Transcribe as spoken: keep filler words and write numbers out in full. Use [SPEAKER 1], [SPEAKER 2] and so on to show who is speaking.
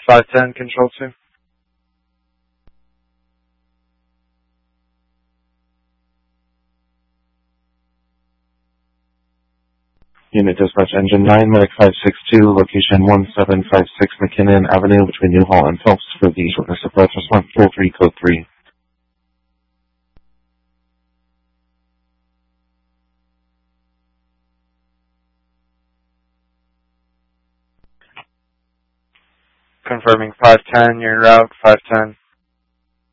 [SPEAKER 1] five ten, Control two.
[SPEAKER 2] Unit Dispatch Engine nine, Medic five six two, location one seven five six McKinnon Avenue between Newhall and Phelps for the shortness of breath response four three code three.
[SPEAKER 1] Confirming five ten, your route, five ten.